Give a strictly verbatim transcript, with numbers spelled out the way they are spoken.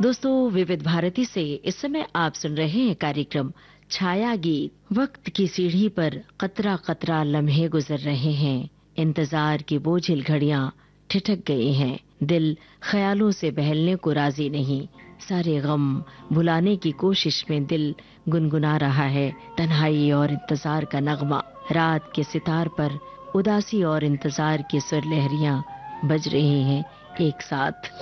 दोस्तों, विविध भारती से इस समय आप सुन रहे हैं कार्यक्रम छाया गीत। वक्त की सीढ़ी पर कतरा कतरा लम्हे गुजर रहे हैं, इंतजार की बोझिल घड़ियां ठिठक गई हैं, दिल ख्यालों से बहलने को राजी नहीं, सारे गम भुलाने की कोशिश में दिल गुनगुना रहा है तन्हाई और इंतजार का नगमा। रात के सितार पर उदासी और इंतजार की सुर लहरियां बज रही हैं एक साथ।